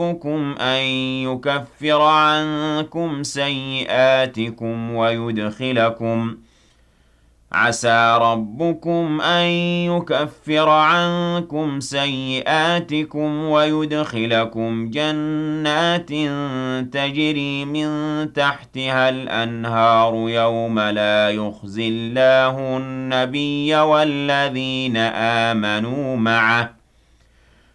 ربكم أن يكفر عنكم سيئاتكم ويدخلكم عسى ربكم أن يكفر عنكم سيئاتكم ويدخلكم جنات تجري من تحتها الأنهار يوم لا يخزي الله النبي والذين آمنوا معه